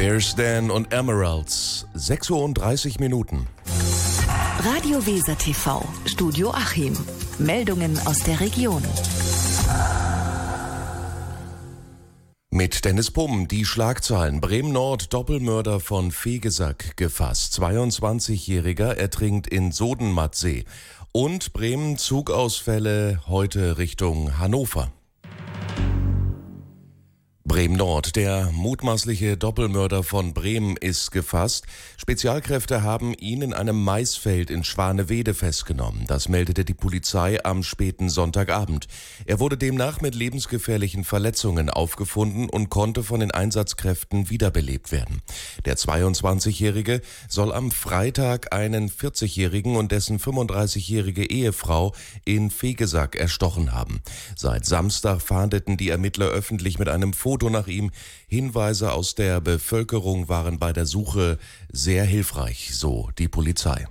Bears Dan und Emeralds, 6:30 Uhr. Radio Weser TV, Studio Achim. Meldungen aus der Region. Mit Dennis Pumm, die Schlagzeilen. Bremen-Nord, Doppelmörder von Vegesack gefasst. 22-Jähriger ertrinkt in Sodenmattsee. Und Bremen, Zugausfälle heute Richtung Hannover. Bremen-Nord, der mutmaßliche Doppelmörder von Bremen ist gefasst. Spezialkräfte haben ihn in einem Maisfeld in Schwanewede festgenommen. Das meldete die Polizei am späten Sonntagabend. Er wurde demnach mit lebensgefährlichen Verletzungen aufgefunden und konnte von den Einsatzkräften wiederbelebt werden. Der 22-Jährige soll am Freitag einen 40-Jährigen und dessen 35-jährige Ehefrau in Vegesack erstochen haben. Seit Samstag fahndeten die Ermittler öffentlich mit einem Foto nach ihm. Hinweise aus der Bevölkerung waren bei der Suche sehr hilfreich, so die Polizei.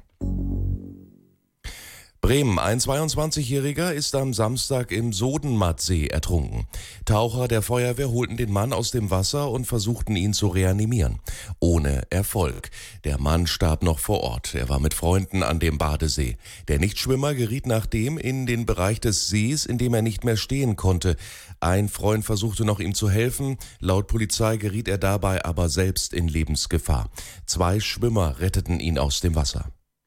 Bremen, ein 22-Jähriger ist am Samstag im Sodenmattsee ertrunken. Taucher der Feuerwehr holten den Mann aus dem Wasser und versuchten ihn zu reanimieren. Ohne Erfolg. Der Mann starb noch vor Ort. Er war mit Freunden an dem Badesee. Der Nichtschwimmer geriet nachdem in den Bereich des Sees, in dem er nicht mehr stehen konnte. Ein Freund versuchte noch ihm zu helfen. Laut Polizei geriet er dabei aber selbst in Lebensgefahr. 2 Schwimmer retteten ihn aus dem Wasser.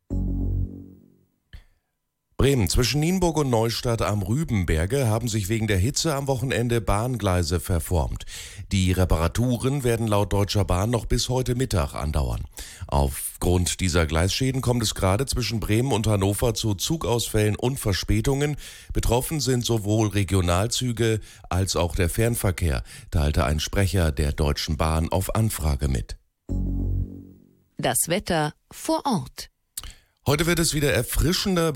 Bremen. Zwischen Nienburg und Neustadt am Rübenberge haben sich wegen der Hitze am Wochenende Bahngleise verformt. Die Reparaturen werden laut Deutscher Bahn noch bis heute Mittag andauern. Aufgrund dieser Gleisschäden kommt es gerade zwischen Bremen und Hannover zu Zugausfällen und Verspätungen. Betroffen sind sowohl Regionalzüge als auch der Fernverkehr, teilte ein Sprecher der Deutschen Bahn auf Anfrage mit. Das Wetter vor Ort. Heute wird es wieder erfrischender.